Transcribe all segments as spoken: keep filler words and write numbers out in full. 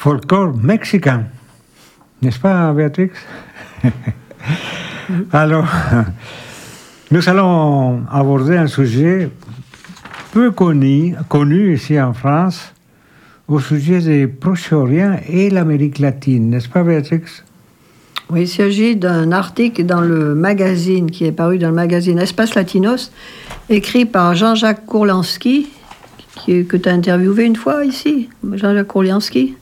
folklore mexicain. N'est-ce pas, Béatrix? Alors, nous allons aborder un sujet peu connu, connu ici en France, au sujet des Proche-Orient et l'Amérique latine. N'est-ce pas, Béatrix? Oui, il s'agit d'un article dans le magazine, qui est paru dans le magazine Espace Latinos, écrit par Jean-Jacques Kourlansky, qui, que tu as interviewé une fois ici, Jean-Jacques Kourlansky.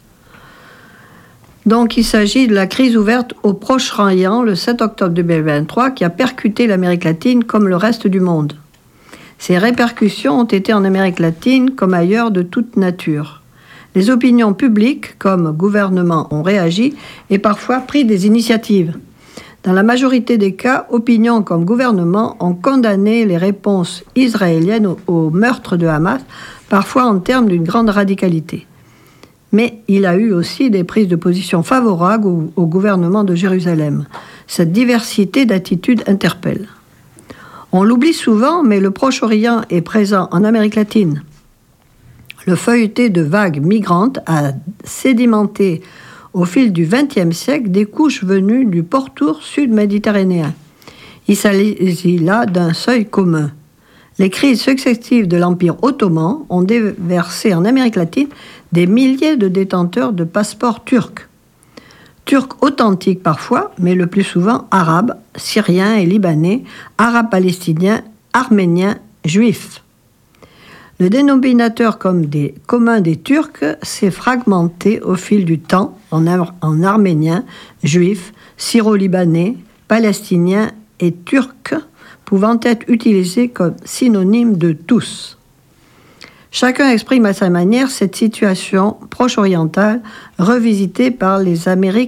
Donc, il s'agit de la crise ouverte au Proche-Orient le sept octobre deux mille vingt-trois, qui a percuté l'Amérique latine comme le reste du monde. Ces répercussions ont été en Amérique latine comme ailleurs de toute nature. Les opinions publiques, comme gouvernements, ont réagi et parfois pris des initiatives. Dans la majorité des cas, opinions comme gouvernements ont condamné les réponses israéliennes au, au meurtre de Hamas, parfois en termes d'une grande radicalité. Mais il y a eu aussi des prises de position favorables au, au gouvernement de Jérusalem. Cette diversité d'attitudes interpelle. On l'oublie souvent, mais le Proche-Orient est présent en Amérique latine. Le feuilleté de vagues migrantes a sédimenté au fil du vingtième siècle des couches venues du pourtour sud-méditerranéen. Il s'agit là d'un seuil commun. Les crises successives de l'Empire ottoman ont déversé en Amérique latine des milliers de détenteurs de passeports turcs. Turcs authentiques parfois, mais le plus souvent arabes, syriens et libanais, arabes palestiniens, arméniens, juifs. Le dénominateur comme des, commun des Turcs s'est fragmenté au fil du temps en, ar- en arménien, juif, syro-libanais, palestinien et turc, pouvant être utilisés comme synonyme de tous. Chacun exprime à sa manière cette situation proche-orientale revisitée par les Amériques